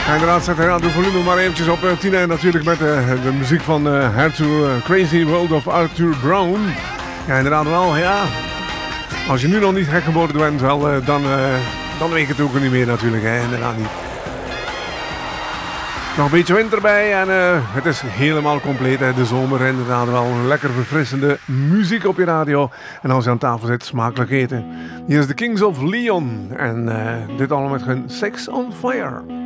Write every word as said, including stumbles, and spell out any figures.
En inderdaad, zet hij de volume maar eventjes op. Tina natuurlijk met uh, de muziek van uh, Arthur, uh, Crazy World of Arthur Brown. Ja, inderdaad wel, ja. Als je nu nog niet gek geboren bent, wel, uh, dan, uh, dan weet je het ook niet meer natuurlijk, hè. Inderdaad niet. Nog een beetje winter bij en uh, het is helemaal compleet, hè. De zomer, inderdaad wel een lekker verfrissende muziek op je radio. En als je aan tafel zit, smakelijk eten. Hier is de Kings of Leon en uh, dit allemaal met hun Sex on Fire.